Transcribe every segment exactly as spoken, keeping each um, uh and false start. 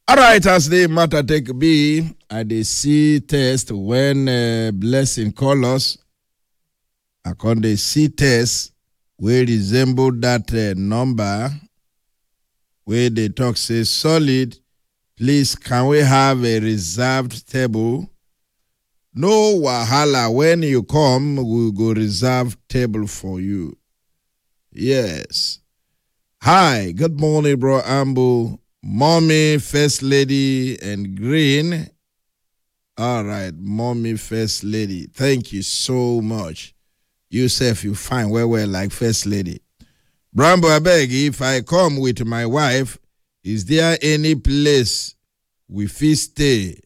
All right, as the matter take be, I dey see test when uh, blessing call us. I con dey see test wey resemble that uh, number wey dey talk say solid. Please, can we have a reserved table? No wahala. When you come, we go reserve table for you. Yes. Hi, good morning, bro Ambu. Mommy, First Lady, and Green. All right, Mommy, First Lady. Thank you so much. You self, you fine well, well, like First Lady. Brambo, I beg, if I come with my wife, is there any place we fit stay?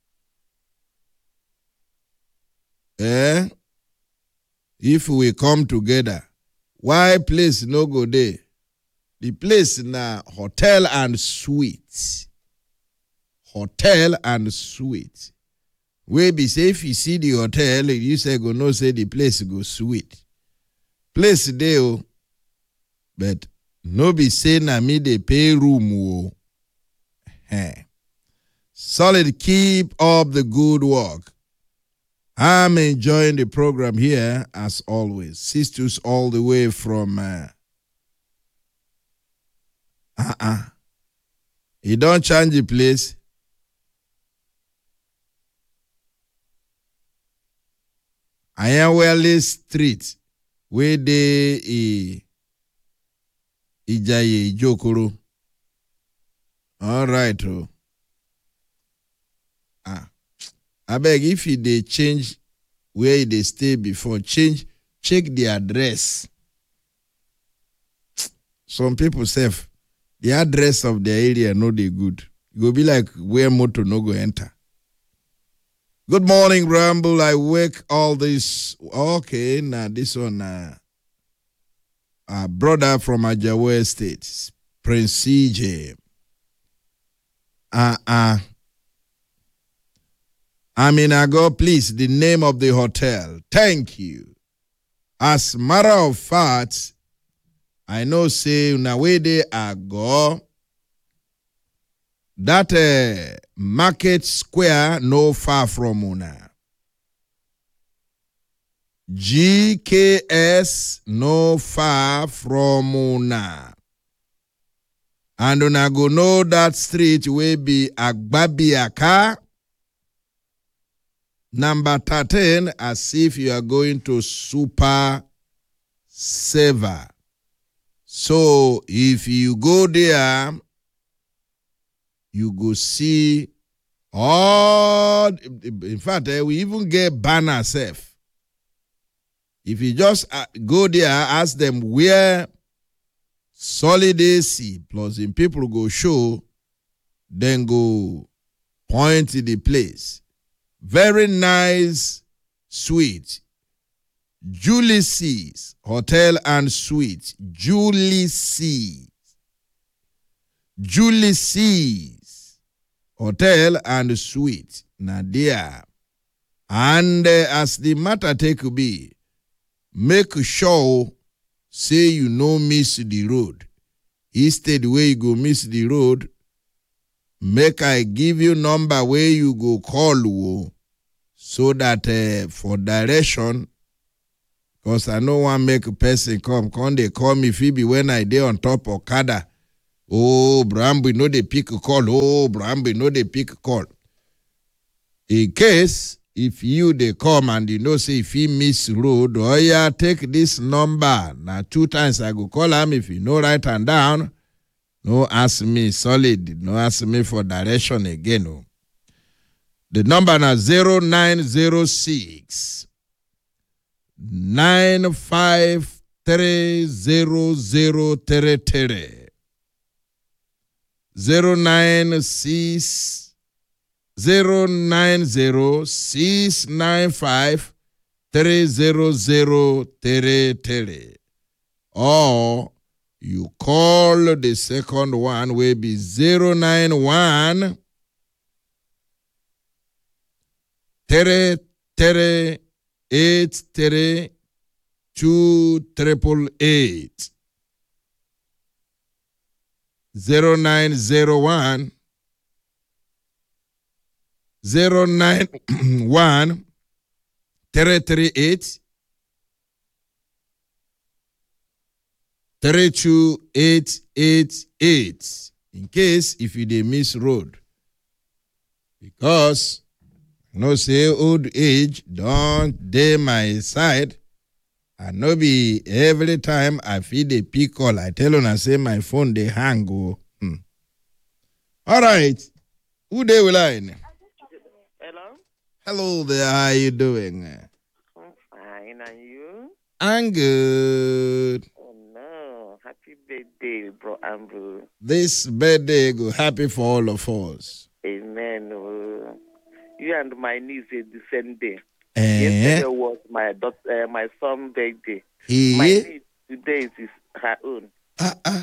Eh? If we come together, why place no go there? The place na hotel and suite. Hotel and suite. Wey be say if you see the hotel, you say go no say the place go sweet. Place dey o, but no be say na me dey pay room o. Hey. Solid, keep up the good work. I'm enjoying the program here as always. Sisters all the way from uh, uh-uh. You don't change the place. Ayanwele Street, where they e Ijaye Ijokoro. All right, oh. Ah, I beg if you they change where they stay before, change, check the address. Some people say the address of the area no they good. It go be like where motor no go enter. Good morning, Ramble. I wake all this. Okay, now this one, uh, uh, brother from Ajawa State, Prince C J. Uh uh. I mean, I go, please, the name of the hotel. Thank you. As a matter of fact, I know say na way they are go. That uh, market square no far from una. G K S no far from una. And una go know that street will be Agbabiaka. Number thirteen, as if you are going to Super Saver. So if you go there, you go see all, in fact, eh, we even get banner self. If you just uh, go there, ask them where Solid A C plus in people go show, then go point to the place. Very nice suite. Ulysses Hotel and Suite. Ulysses. Ulysses Hotel and Suite. Nadia. And uh, as the matter take be, make sure say you no miss the road. Instead where you go miss the road, make I give you number where you go call wo, so that uh, for direction, because I no want make a person come, come they call me Phoebe when I dey on top of Okada. Oh, Brambi no they pick a call. Oh, Brambi no they pick a call. In case if you they come and you know say if he miss road, oh yeah, take this number. Now two times I go call him if you know right and down. No ask me solid. No ask me for direction again. No. The number now zero nine zero six nine five three zero zero three three zero nine six zero nine zero six nine five three zero zero three three, or you call the second one will be zero nine one three three eight three two triple eight. zero nine zero one zero nine one three three eight three two eight eight eight. In case if you dey miss road. Because no say old age don't dey my side. And no be every time I feed a pick call, I tell una say my phone dey hang go. Hmm. All right. Who dey with line? Hello? Hello there, how you doing? I'm fine, and you? I'm good. Oh no, happy birthday, bro Ambrose. This birthday go happy for all of us. Amen. Oh. You and my niece is the same day. Eh? Yesterday was my daughter, uh, my son's birthday. Eh? My niece today is her own. Uh-uh.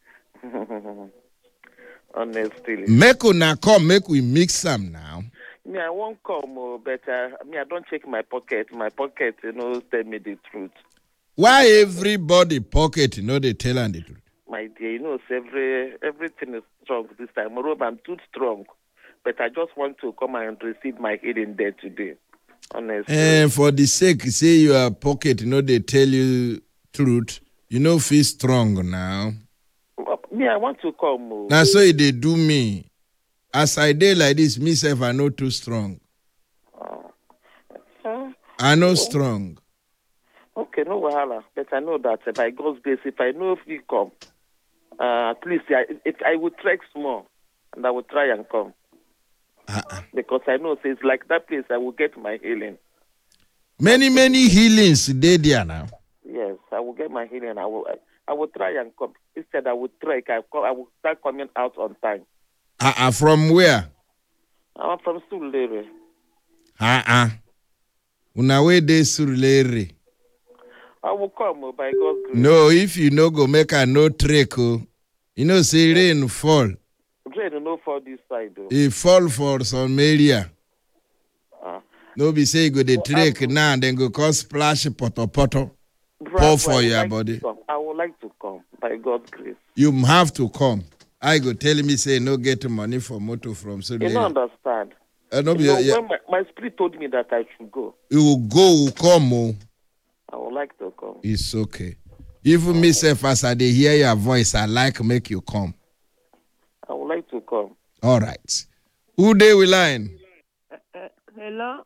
Honestly. Make una come, make we mix some now. Me, I won't come, oh, but uh, me, I don't check my pocket. My pocket, you know, tell me the truth. Why everybody pocket, you know, they tell and the truth? My dear, you know, every, everything is strong this time. Moreover, I'm too strong. But I just want to come and receive my healing there today. Honestly. And for the sake, say you are pocket, you know, they tell you truth. You know, feel strong now. Me, I want to come. Oh. Now, so they do me. As I did like this, myself, I know too strong. Oh. Uh, I know strong. Okay, no wahala. But I know that uh, by God's grace, if I know if you come, uh, at least I, if I will trek small, and I will try and come. Uh-uh. Because I know, so it's like that place, I will get my healing. Many, many healings they there now. Yes, I will get my healing. I will, I, I will try and come. Instead, I will trek. I, come, I will start coming out on time. Uh-uh. From where? I'm from Sulere. Uh-uh. Una way de Surulere. I will come oh, by God's grace. No, if you no go make a no trek, oh, you know, say rain fall. Rain no for this side though. It fall for some area. Uh, No be say you go the so trek I'm, now, then go cause splash poto poto. Pour for your like body. I would like to come by God's grace. You have to come. I go tell me say no get money for motor from so You don't understand. Uh, no, you know, yeah. when my, my spirit told me that I should go. You will go, will come. Oh. I would like to come. It's okay. Even myself, as I dey hear your voice, I like make you come. I would like to come. All right. Who dey with line? Uh, uh, hello.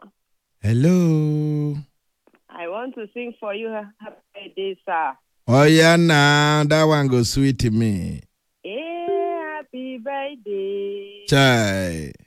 Hello. I want to sing for you. Happy birthday, sir. Oh yeah, now that one go sweet to me. Hey, happy birthday. Chai.